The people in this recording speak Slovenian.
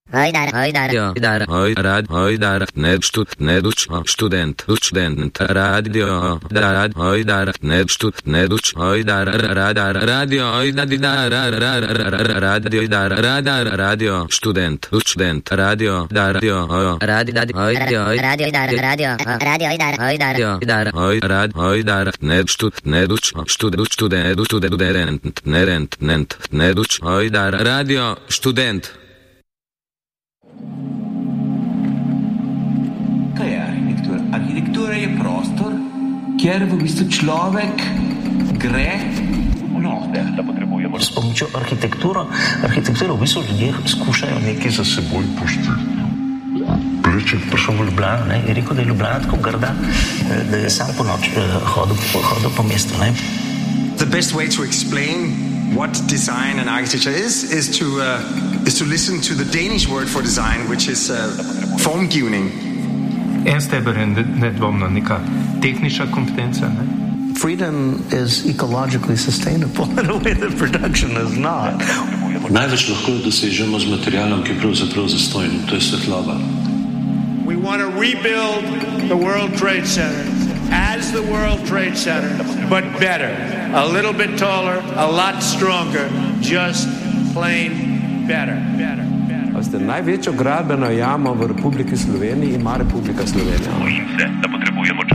Hajdar, radio, student, radio, hajdar, radio, student, radio, radio, student. Kaj je arhitektura? Arhitektura je prostor, kjer v bistvu človek gre v noter. S pomočjo arhitekture v bistvu ljudje skušajo nekaj za seboj pustiti. Če je prišel v Ljubljano, je rekel, da je Ljubljana tako grda, da je sam po noč hodil po mestu. The best way to explain what design and architecture is to listen to the Danish word for design, which is formgivning. En steber je nedvomno neka tehnična kompetenca. Freedom is ecologically sustainable in a way that production is not. Največ lahko dosežemo z materialom, ki je pravzaprav zastojen, to je svetloba. We want to rebuild the World Trade Center as the World Trade Center, but better. A little bit taller, a lot stronger, just plain better. Največjo gradbeno jamo v Republiki Sloveniji ima Republika Slovenija. Bojim se, da potrebujemo